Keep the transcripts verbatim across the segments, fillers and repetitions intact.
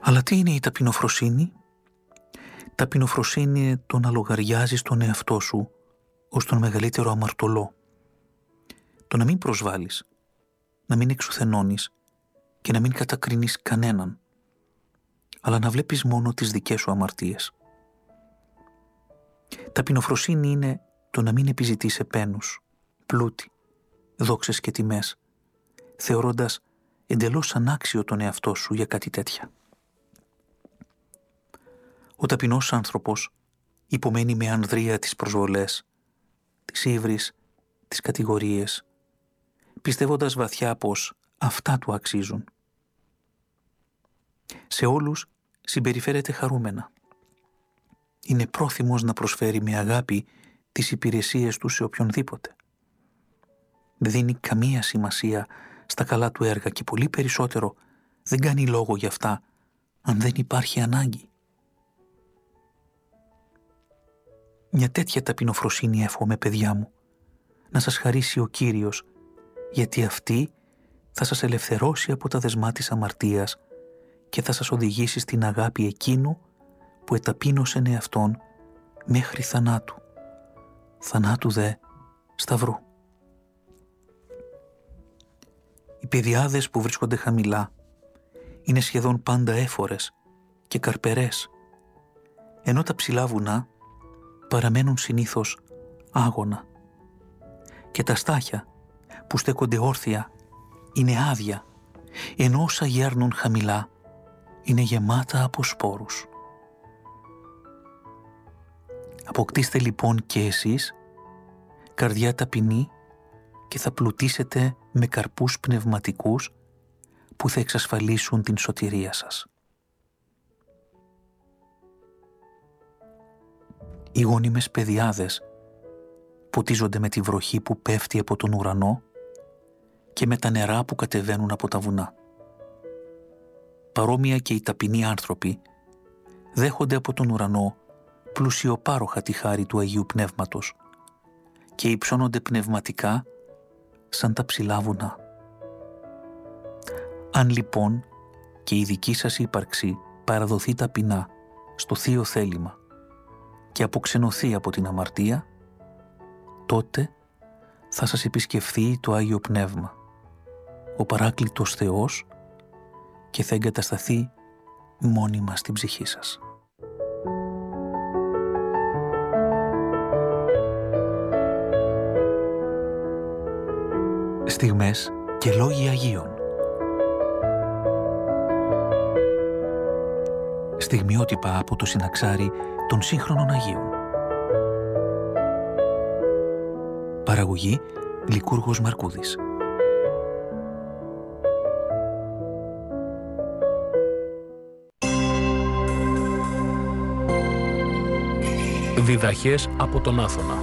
Αλλά τι είναι η ταπεινοφροσύνη? Ταπεινοφροσύνη είναι το να λογαριάζεις τον εαυτό σου ως τον μεγαλύτερο αμαρτωλό. Το να μην προσβάλλεις, να μην εξουθενώνεις και να μην κατακρίνεις κανέναν, αλλά να βλέπεις μόνο τις δικές σου αμαρτίες. Ταπεινοφροσύνη είναι το να μην επιζητείς επένους, πλούτη, δόξες και τιμές, θεωρώντας εντελώς ανάξιο τον εαυτό σου για κάτι τέτοια. Ο ταπεινός άνθρωπος υπομένει με ανδρεία τις προσβολές, τις ύβρις, τις κατηγορίες, πιστεύοντας βαθιά πως αυτά του αξίζουν. Σε όλους συμπεριφέρεται χαρούμενα. Είναι πρόθυμος να προσφέρει με αγάπη τις υπηρεσίες του σε οποιονδήποτε. Δεν δίνει καμία σημασία στα καλά του έργα και πολύ περισσότερο δεν κάνει λόγο για αυτά αν δεν υπάρχει ανάγκη. Μια τέτοια ταπεινοφροσύνη εύχομαι, παιδιά μου, να σας χαρίσει ο Κύριος, γιατί αυτή θα σας ελευθερώσει από τα δεσμά της αμαρτίας και θα σας οδηγήσει στην αγάπη εκείνου που εταπείνωσε εαυτόν μέχρι θανάτου. Θανάτου δε σταυρού. Οι παιδιάδες που βρίσκονται χαμηλά είναι σχεδόν πάντα έφορες και καρπερές, ενώ τα ψηλά βουνά παραμένουν συνήθως άγωνα. Και τα στάχια που στέκονται όρθια είναι άδεια, ενώ όσα γέρνουν χαμηλά είναι γεμάτα από σπόρους. Αποκτήστε λοιπόν και εσείς καρδιά ταπεινή και θα πλουτίσετε με καρπούς πνευματικούς που θα εξασφαλίσουν την σωτηρία σας. Οι γόνιμες παιδιάδες ποτίζονται με τη βροχή που πέφτει από τον ουρανό και με τα νερά που κατεβαίνουν από τα βουνά. Παρόμοια και οι ταπεινοί άνθρωποι δέχονται από τον ουρανό πλουσιοπάροχα τη χάρη του Αγίου Πνεύματος και υψώνονται πνευματικά σαν τα ψηλά βουνά. Αν λοιπόν και η δική σας ύπαρξη παραδοθεί ταπεινά στο θείο θέλημα και αποξενωθεί από την αμαρτία, τότε θα σας επισκεφθεί το Άγιο Πνεύμα, ο Παράκλητος Θεός, και θα εγκατασταθεί μόνιμα στην ψυχή σας. Στιγμές και λόγοι Αγίων. Στιγμιότυπα από το συναξάρι των σύγχρονων Αγίων. Παραγωγή Λικούργος Μαρκούδης. Διδαχές από τον Άθωνα.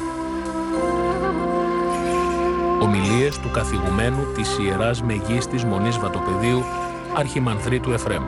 Ομιλίες του καθηγουμένου της Ιεράς Μεγίστης Μονής Βατοπεδίου, Αρχιμανδρίτου Εφραίμ.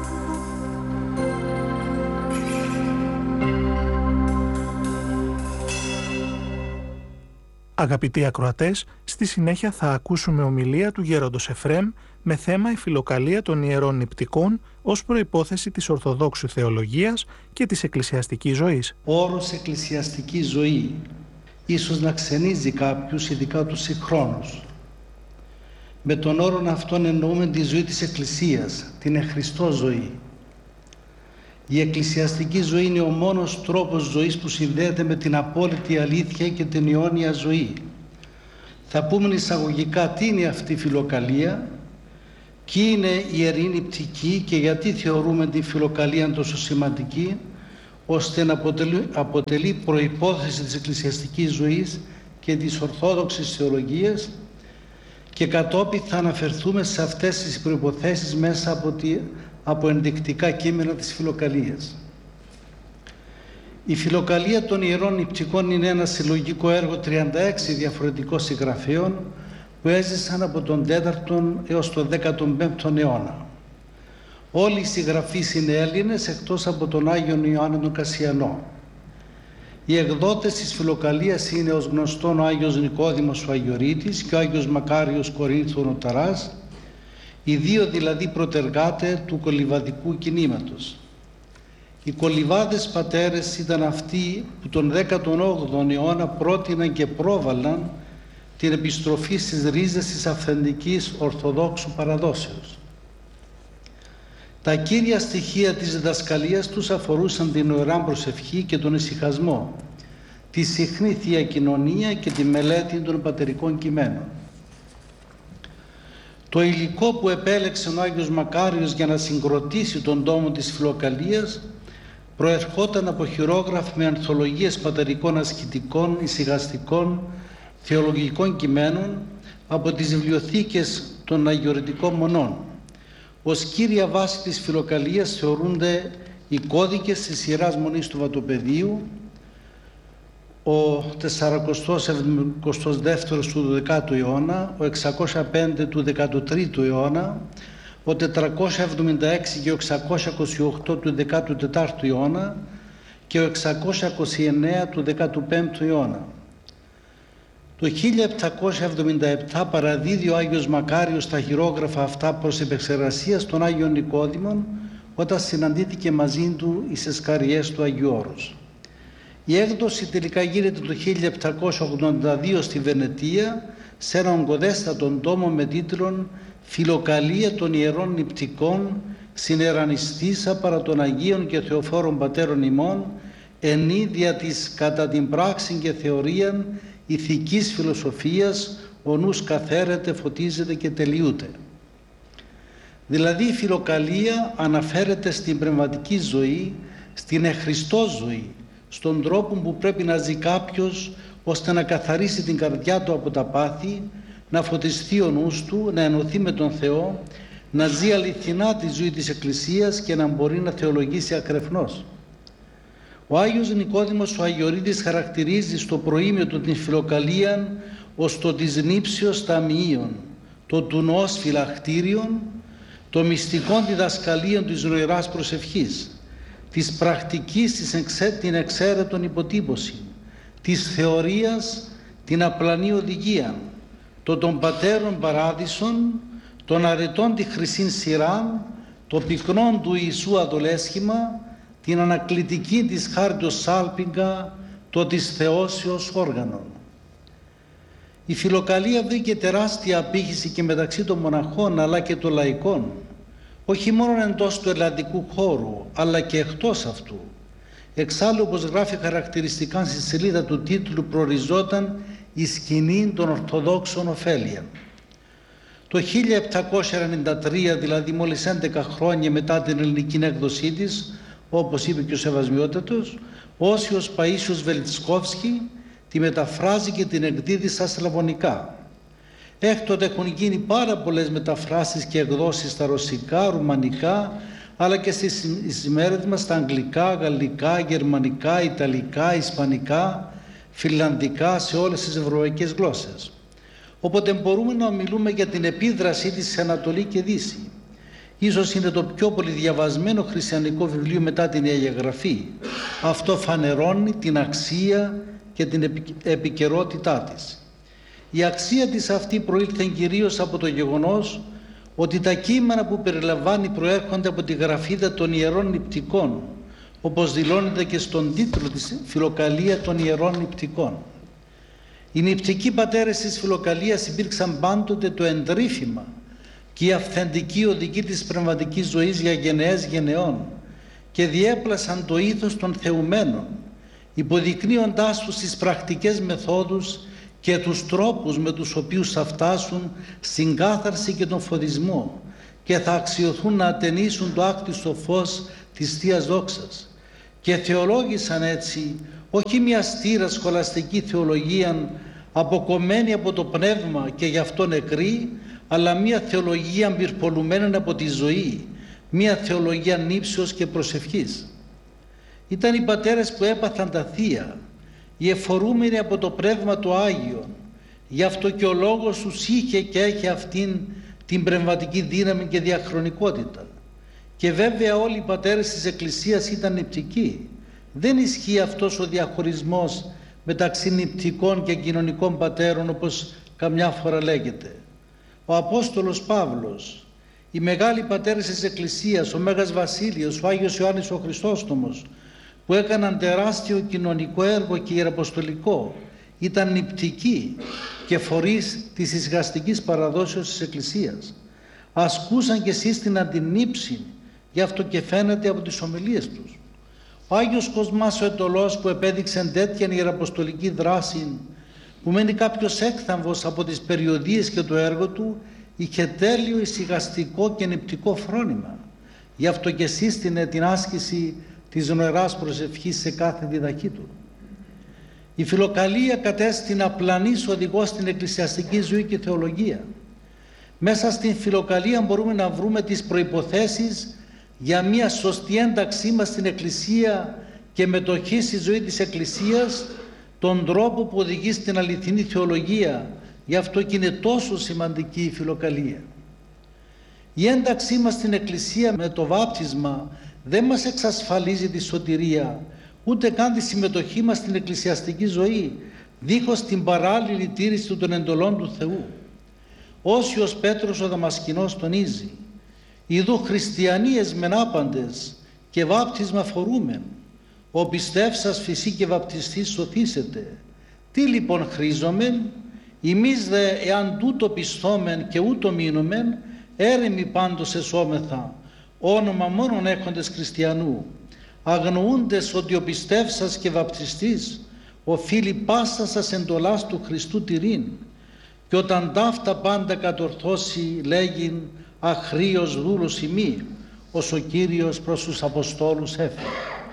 Αγαπητοί ακροατές, στη συνέχεια θα ακούσουμε ομιλία του Γέροντος Εφραίμ με θέμα η φιλοκαλία των Ιερών Νηπτικών ως προϋπόθεση της Ορθοδόξου Θεολογίας και της εκκλησιαστικής ζωής. Ο όρος εκκλησιαστική ζωή ίσως να ξενίζει κάποιους, ειδικά τους συγχρόνους. Με τον όρο αυτόν εννοούμε τη ζωή της Εκκλησίας, την εχριστό ζωή. Η εκκλησιαστική ζωή είναι ο μόνος τρόπος ζωής που συνδέεται με την απόλυτη αλήθεια και την αιώνια ζωή. Θα πούμε εισαγωγικά τι είναι αυτή η φιλοκαλία, ποιοι είναι οι ιεροί νηπτικοί και γιατί θεωρούμε τη φιλοκαλία τόσο σημαντική, ώστε να αποτελεί, αποτελεί προϋπόθεση της εκκλησιαστικής ζωής και της ορθόδοξης θεολογίας, και κατόπιν θα αναφερθούμε σε αυτές τις προϋποθέσεις μέσα από, τη, από ενδεικτικά κείμενα της φιλοκαλίας. Η φιλοκαλία των Ιερών Νηπτικών είναι ένα συλλογικό έργο τριάντα έξι διαφορετικών συγγραφέων που έζησαν από τον τέταρτο έως τον δέκατο πέμπτο αιώνα. Όλοι οι συγγραφείς είναι Έλληνες εκτός από τον Άγιον Ιωάννη τον Κασσιανό. Οι εκδότες της φιλοκαλίας είναι ως γνωστόν ο Άγιος Νικόδημος ο Αγιορείτης και ο Άγιος Μακάριος Κορίνθου ο Νοταράς, οι δύο δηλαδή προτεργάτε του κολιβαδικού κινήματος. Οι κολιβάδες πατέρες ήταν αυτοί που τον δέκατο όγδοο αιώνα πρότειναν και πρόβαλαν την επιστροφή στις ρίζες της αυθεντικής Ορθοδόξου παραδόσεως. Τα κύρια στοιχεία της διδασκαλίας τους αφορούσαν την ωρεάν προσευχή και τον ησυχασμό, τη συχνή Θεία Κοινωνία και τη μελέτη των πατερικών κειμένων. Το υλικό που επέλεξε ο Άγιος Μακάριος για να συγκροτήσει τον τόμο της Φιλοκαλίας προερχόταν από χειρόγραφα με ανθολογίες πατερικών ασκητικών, ησυχαστικών, θεολογικών κειμένων από τις βιβλιοθήκες των Αγιορετικών Μονών. Ως κύρια βάση της Φιλοκαλίας θεωρούνται οι κώδικες της Ιεράς Μονής του Βατοπεδίου, ο τετρακόσιος εβδομήντα δύο του δωδεκάτου αιώνα, ο εξακόσια πέντε του δέκατου τρίτου αιώνα, ο τετρακόσια εβδομήντα έξι και ο εξακόσια είκοσι οκτώ του δέκατου τετάρτου αιώνα και ο εξακόσια είκοσι εννέα του δέκατου πέμπτου αιώνα. Το χίλια επτακόσια εβδομήντα επτά παραδίδει ο Άγιος Μακάριος τα χειρόγραφα αυτά προς επεξεργασία στον Άγιο Νικόδημον όταν συναντήθηκε μαζί του εις εσκαριές του Αγίου Όρους. Η έκδοση τελικά γίνεται το χίλια επτακόσια ογδόντα δύο στη Βενετία σε έναν ογκοδέστατον τόμο με τίτλον «Φιλοκαλία των Ιερών Νηπτικών συνερανιστήσα παρά των Αγίων και Θεοφόρων Πατέρων ημών εν ίδια της κατά την πράξη και θεωρίαν ηθικής φιλοσοφίας ο νους καθαίρεται, φωτίζεται και τελειούται». Δηλαδή η φιλοκαλία αναφέρεται στην πνευματική ζωή, στην εχριστό ζωή, στον τρόπο που πρέπει να ζει κάποιος ώστε να καθαρίσει την καρδιά του από τα πάθη, να φωτιστεί ο νους του, να ενωθεί με τον Θεό, να ζει αληθινά τη ζωή της Εκκλησίας και να μπορεί να θεολογήσει ακρεφνώς. Ο Άγιος Νικόδημος ο Αγιορείτης χαρακτηρίζει στο προήμιο του την φιλοκαλίαν ως το της νύψεως ταμιείων, το του νοός φυλακτήριον, το μυστικών διδασκαλίων της νοηράς προσευχής, της πρακτικής της εξέ, την εξαίρετον υποτύπωση, της θεωρίας την απλανή οδηγία, το των πατέρων παράδεισων, των αρετών τη χρυσήν σειράν, το πυκνόν του Ιησού αδολέσχημα, την ανακλητική της χάριτος σάλπιγγα, το της θεώσεως όργανων. Η φιλοκαλία βρήκε τεράστια απήχηση και μεταξύ των μοναχών αλλά και των λαϊκών, όχι μόνο εντός του ελλαδικού χώρου, αλλά και εκτός αυτού. Εξάλλου, όπως γράφει χαρακτηριστικά στη σελίδα του τίτλου, προοριζόταν η σκηνή των Ορθοδόξων ωφέλιων. Το χίλια επτακόσια ενενήντα τρία, δηλαδή μόλις έντεκα χρόνια μετά την ελληνική έκδοσή της, όπως είπε και ο Σεβασμιότατος, ο Όσιος Παΐσιος Βελτσκόφσκι τη μεταφράζει και την εκδίδει στα σλαβωνικά. Έκτοτε έχουν γίνει πάρα πολλές μεταφράσεις και εκδόσεις στα ρωσικά, ρουμανικά, αλλά και στις ημέρες μας στα αγγλικά, γαλλικά, γερμανικά, ιταλικά, ισπανικά, φιλανδικά, σε όλες τις ευρωπαϊκές γλώσσες. Οπότε μπορούμε να ομιλούμε για την επίδρασή της σε Ανατολή και Δύση. Ίσως είναι το πιο πολύ διαβασμένο χριστιανικό βιβλίο μετά την Αγία Γραφή. Αυτό φανερώνει την αξία και την επικαιρότητά της. Η αξία της αυτή προήλθε κυρίως από το γεγονός ότι τα κείμενα που περιλαμβάνει προέρχονται από τη γραφίδα των Ιερών Νηπτικών, όπως δηλώνεται και στον τίτλο της Φιλοκαλία των Ιερών Νηπτικών. Οι νηπτικοί πατέρες της Φιλοκαλίας υπήρξαν πάντοτε το εντρύφημα και η αυθεντική οδηγή της πνευματικής ζωής για γενεές γενεών και διέπλασαν το ήθος των θεουμένων, υποδεικνύοντάς τους τις πρακτικές μεθόδους και τους τρόπους με τους οποίους θα φτάσουν στην κάθαρση και τον φωτισμό και θα αξιωθούν να ατενίσουν το άκτιστο φως της Θείας Δόξας. Και θεολόγησαν έτσι όχι μια στήρα σχολαστική θεολογία αποκομμένη από το πνεύμα και γι' αυτό νεκρή, αλλά μια θεολογία πυρπολουμένη από τη ζωή, μια θεολογία νύψεως και προσευχής. Ήταν οι πατέρες που έπαθαν τα θεία, οι εφορούμενοι από το Πνεύμα το Άγιο, γι' αυτό και ο λόγος τους είχε και έχει αυτήν την πνευματική δύναμη και διαχρονικότητα. Και βέβαια όλοι οι πατέρες της Εκκλησίας ήταν νηπτικοί. Δεν ισχύει αυτός ο διαχωρισμός μεταξύ νηπτικών και κοινωνικών πατέρων όπως καμιά φορά λέγεται. Ο Απόστολος Παύλος οι μεγάλοι πατέρες της Εκκλησίας, ο Μέγας Βασίλειος, ο Άγιος Ιωάννης ο Χριστόστομος, που έκαναν τεράστιο κοινωνικό έργο και ιεραποστολικό, ήταν νηπτικοί και φορείς της ησυχαστικής παραδόσεως της Εκκλησίας. Ασκούσαν και σύστηναν την νύψη, γι' αυτό και φαίνεται από τις ομιλίες τους. Ο Άγιος Κοσμάς ο Αιτωλός, που επέδειξε τέτοια ιεραποστολική δράση, που μένει κάποιος έκθαμβος από τις περιοδίες και το έργο του, είχε τέλειο ησυχαστικό και νηπτικό φρόνημα. Γι' αυτό και σύστηνε την άσκηση της νοεράς προσευχής σε κάθε διδαχή του. Η φιλοκαλία κατέστην απλανής οδηγός στην εκκλησιαστική ζωή και θεολογία. Μέσα στην φιλοκαλία μπορούμε να βρούμε τις προϋποθέσεις για μια σωστή ένταξή μας στην Εκκλησία και μετοχή στη ζωή της Εκκλησίας, τον τρόπο που οδηγεί στην αληθινή θεολογία. Γι' αυτό και είναι τόσο σημαντική η φιλοκαλία. Η ένταξή μας στην Εκκλησία με το βάπτισμα δεν μας εξασφαλίζει τη σωτηρία, ούτε καν τη συμμετοχή μας στην εκκλησιαστική ζωή, δίχως την παράλληλη τήρηση των εντολών του Θεού. Όσιος Πέτρος ο Δαμασκηνός τονίζει, «Ιδού χριστιανοί εσμεν άπαντες και βάπτισμα φορούμεν, ο πιστεύσας φυσί και βαπτιστής σωθήσετε. Τι λοιπόν χρήζομεν, ημείς δε εάν τούτο πιστόμεν και ούτω μείνομεν, έρημοι πάντως εσώμεθα, όνομα μόνον έχοντες χριστιανού, αγνοούντες ότι ο πιστεύσας και βαπτιστής οφείλει πάσα σας εντολάς του Χριστού τηρήν, και όταν ταύτα πάντα κατορθώσει λέγειν αχρίος δούλος ημί, ως ο Κύριος προς τους Αποστόλους έφερε».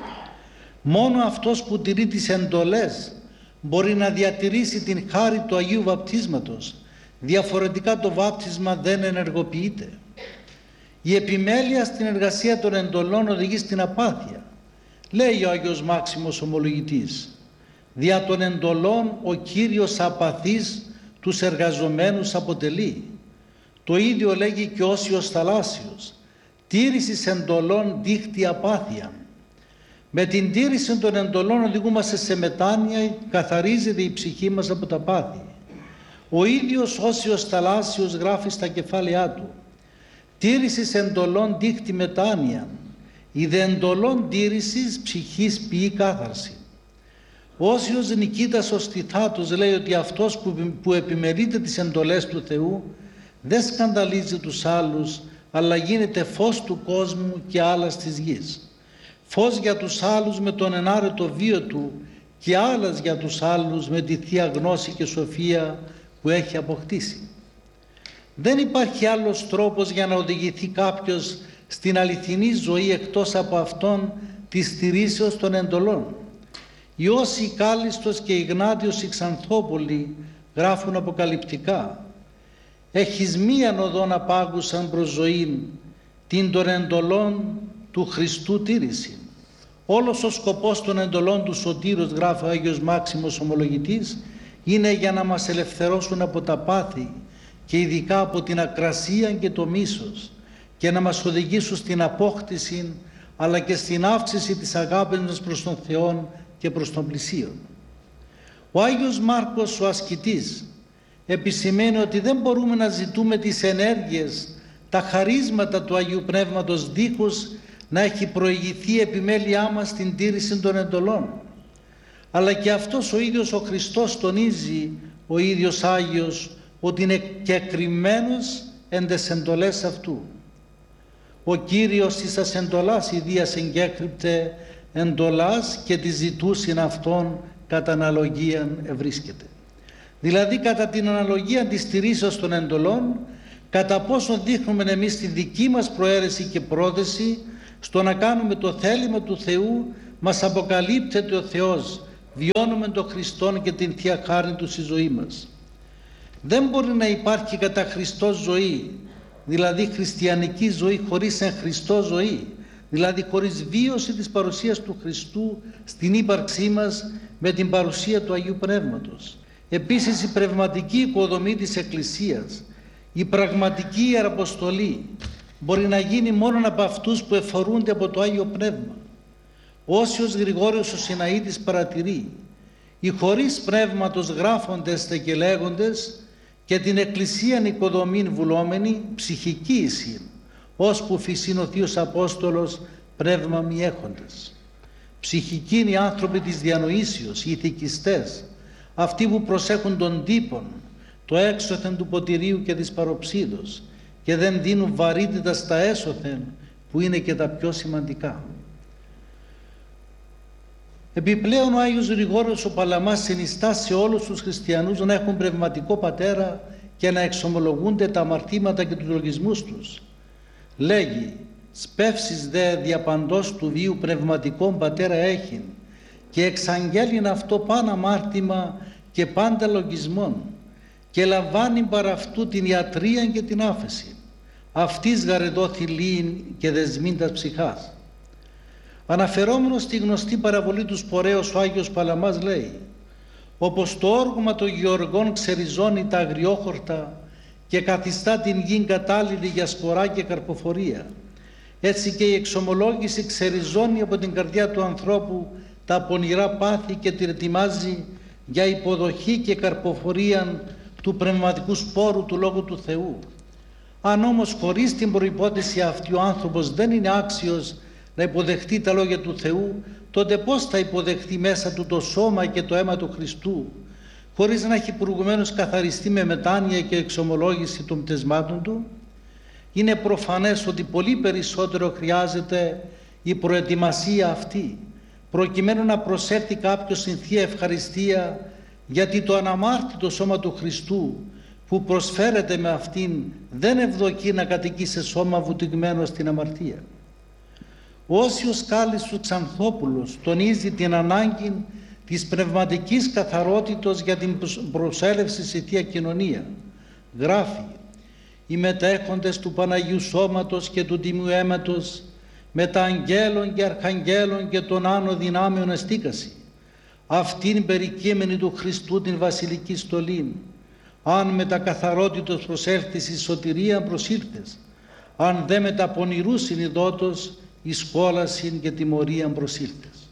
Μόνο αυτός που τηρεί τις εντολές μπορεί να διατηρήσει την χάρη του Αγίου Βαπτίσματος, διαφορετικά το βάπτισμα δεν ενεργοποιείται. Η επιμέλεια στην εργασία των εντολών οδηγεί στην απάθεια. Λέει ο Άγιος Μάξιμος Ομολογητής, «Δια των εντολών ο Κύριος απαθής τους εργαζομένους αποτελεί». Το ίδιο λέγει και ο Όσιος Θαλάσσιος, «Τήρησης εντολών δείχτη απάθεια». Με την τήρηση των εντολών οδηγούμαστε σε μετάνοια, καθαρίζεται η ψυχή μας από τα πάθη. Ο ίδιος Όσιος Θαλάσσιος γράφει στα κεφάλαιά του, «Τήρησης εντολών δείχτη μετάνοια, η δε εντολών τήρησης ψυχής ποιεί κάθαρση». Ο Όσιος Νικήτας ο Στιθάτος λέει ότι αυτός που, που επιμερείται τις εντολές του Θεού δεν σκανδαλίζει τους άλλους, αλλά γίνεται φως του κόσμου και άλλας της γης. Φως για τους άλλους με τον ενάρετο βίο του και άλλας για τους άλλους με τη Θεία Γνώση και Σοφία που έχει αποκτήσει. Δεν υπάρχει άλλος τρόπος για να οδηγηθεί κάποιος στην αληθινή ζωή εκτός από αυτόν της στηρίσεως των εντολών. Οι Όσοι Κάλιστος και Ιγνάτιος η Ξανθόπολη γράφουν αποκαλυπτικά, «Έχεις μίαν οδόν απάγουσαν προς ζωήν, την των εντολών του Χριστού τήρηση». Όλος ο σκοπός των εντολών του Σωτήρος, γράφει ο Άγιος Μάξιμος Ομολογητής, είναι για να μας ελευθερώσουν από τα πάθη και ειδικά από την ακρασία και το μίσος και να μας οδηγήσουν στην απόκτηση αλλά και στην αύξηση της αγάπης μας προς τον Θεό και προς τον πλησίον. Ο Άγιος Μάρκος ο ασκητής επισημαίνει ότι δεν μπορούμε να ζητούμε τις ενέργειες, τα χαρίσματα του Αγίου Πνεύματος δίχως να έχει προηγηθεί η επιμέλειά μας στην τήρηση των εντολών. Αλλά και αυτός ο ίδιος ο Χριστός τονίζει, ο ίδιος Άγιος, ότι είναι κεκριμμένος εν τες εντολές αυτού. Ο Κύριος εις τας εντολάς ιδίας εγκέκρυπτε εντολάς και τη ζητούσιν αυτόν κατά αναλογίαν ευρίσκεται. Δηλαδή κατά την αναλογία της στηρίσεως των εντολών, κατά πόσο δείχνουμε εμείς τη δική μας προαίρεση και πρόθεση στο να κάνουμε το θέλημα του Θεού, μας αποκαλύπτεται ο Θεός, βιώνουμε τον Χριστόν και την Θεία Χάρη Του στη ζωή μας. Δεν μπορεί να υπάρχει κατά Χριστό ζωή, δηλαδή χριστιανική ζωή, χωρίς εν Χριστό ζωή, δηλαδή χωρίς βίωση της παρουσίας του Χριστού στην ύπαρξή μας με την παρουσία του Αγίου Πνεύματος. Επίσης η πνευματική οικοδομή της Εκκλησίας, η πραγματική ιεραποστολή μπορεί να γίνει μόνο από αυτούς που εφορούνται από το Άγιο Πνεύμα. Ο Όσιος Γρηγόριος ο Συναήτης παρατηρεί, οι χωρίς πνεύματος γράφοντες και λέγοντες και την Εκκλησίαν οικοδομήν βουλόμενη ψυχική εισήν, ώσπου φυσήν ο Θείος Απόστολος πνεύμα μη έχοντες. Ψυχικοί είναι οι άνθρωποι της διανοήσεως, οι ηθικιστές, αυτοί που προσέχουν τον τύπον, το έξωθεν του ποτηρίου και της παροψίδος και δεν δίνουν βαρύτητα στα έσωθεν που είναι και τα πιο σημαντικά. Επιπλέον ο Άγιος Γρηγόριος ο Παλαμάς συνιστά σε όλους τους χριστιανούς να έχουν πνευματικό πατέρα και να εξομολογούνται τα αμαρτήματα και τους λογισμούς τους. Λέγει «Σπεύσεις δε διαπαντός του βίου πνευματικών πατέρα έχειν και εξαγγέλειν αυτό παν αμάρτημα και πάντα λογισμών και λαμβάνει παρά αυτού την ιατρία και την άφεση. Αυτής γαρετό θηλύειν και δεσμήν ψυχάς». Αναφερόμενος στη γνωστή παραβολή του Σπορέως, ο Άγιος Παλαμάς λέει «Όπως το όργωμα των γεωργών ξεριζώνει τα αγριόχορτα και καθιστά την γη κατάλληλη για σπορά και καρποφορία, έτσι και η εξομολόγηση ξεριζώνει από την καρδιά του ανθρώπου τα πονηρά πάθη και την ετοιμάζει για υποδοχή και καρποφορία του πνευματικού σπόρου του Λόγου του Θεού. Αν όμως χωρίς την προϋπόθεση αυτή ο άνθρωπος δεν είναι άξιος να υποδεχτεί τα λόγια του Θεού, τότε πώς θα υποδεχτεί μέσα του το σώμα και το αίμα του Χριστού, χωρίς να έχει προηγουμένως καθαριστεί με μετάνοια και εξομολόγηση των πτεσμάτων του? Είναι προφανές ότι πολύ περισσότερο χρειάζεται η προετοιμασία αυτή, προκειμένου να προσέλθει κάποιος στην Θεία Ευχαριστία, γιατί το αναμάρτητο σώμα του Χριστού που προσφέρεται με αυτήν δεν ευδοκεί να κατοικεί σε σώμα βουτυγμένο στην αμαρτία. Ο Όσιος Κάλλης Ξανθόπουλος τονίζει την ανάγκη της πνευματικής καθαρότητος για την προσέλευση στη Θεία Κοινωνία. Γράφει «Οι μετέχοντες του Παναγίου Σώματος και του Τιμίου Αίματος με τα αγγέλων και αρχαγγέλων και των άνω δυνάμεων εστίκαση, αυτήν περικείμενη του Χριστού την βασιλική στολήν, αν με τα καθαρότητος προσέλθεις εις σωτηρία προσήλθες, αν δε με τα πονηρού συνειδότος εις κόλασιν και τιμωρίαν προσήλθες».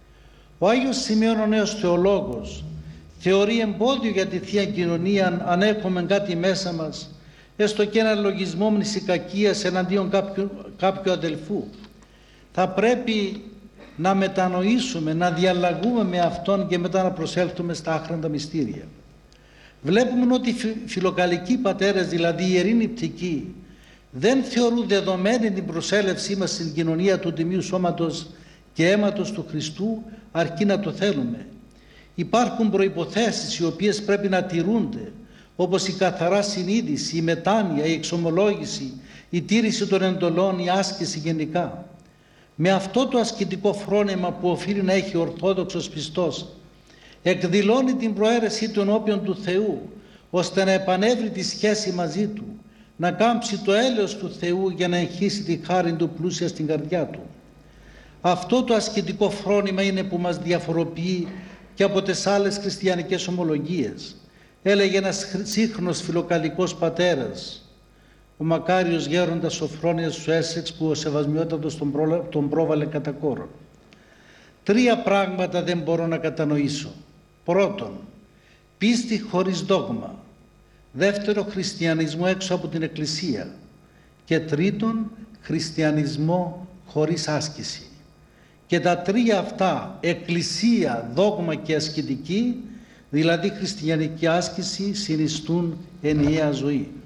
Ο Άγιος Σημείων ο νέος θεολόγος θεωρεί εμπόδιο για τη Θεία Κοινωνία αν έχουμε κάτι μέσα μας, έστω και ένα λογισμό μνησικακίας εναντίον κάποιου, κάποιου αδελφού. Θα πρέπει να μετανοήσουμε, να διαλλαγούμε με Αυτόν και μετά να προσέλθουμε στα άχραντα μυστήρια. Βλέπουμε ότι οι φιλοκαλικοί πατέρες, δηλαδή οι ιεροί νηπτικοί, δεν θεωρούν δεδομένη την προσέλευσή μας στην κοινωνία του Τιμίου Σώματος και Αίματος του Χριστού, αρκεί να το θέλουμε. Υπάρχουν προϋποθέσεις οι οποίες πρέπει να τηρούνται, όπως η καθαρά συνείδηση, η μετάνοια, η εξομολόγηση, η τήρηση των εντολών, η άσκηση γενικά. Με αυτό το ασκητικό φρόνημα που οφείλει να έχει ο Ορθόδοξος πιστός, εκδηλώνει την προαίρεσή του ενώπιον του Θεού, ώστε να επανέβρει τη σχέση μαζί Του, να κάμψει το έλεος του Θεού για να εγχύσει τη χάρη Του πλούσια στην καρδιά Του. Αυτό το ασκητικό φρόνημα είναι που μας διαφοροποιεί και από τις άλλες χριστιανικές ομολογίες. Έλεγε ένας σύγχρονος φιλοκαλικός πατέρας, ο μακάριος γέροντας Σοφρόνιας του Έσεξ, που ο Σεβασμιότατος τον, πρόλα, τον πρόβαλε κατά κόρον. Τρία πράγματα δεν μπορώ να κατανοήσω. Πρώτον, πίστη χωρίς δόγμα. Δεύτερο, χριστιανισμό έξω από την Εκκλησία. Και τρίτον, χριστιανισμό χωρίς άσκηση. Και τα τρία αυτά, Εκκλησία, δόγμα και ασκητική, δηλαδή χριστιανική άσκηση, συνιστούν ενιαία ζωή.